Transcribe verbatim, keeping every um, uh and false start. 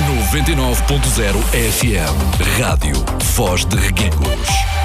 noventa e nove ponto zero F M. Rádio Foz de Reguengos.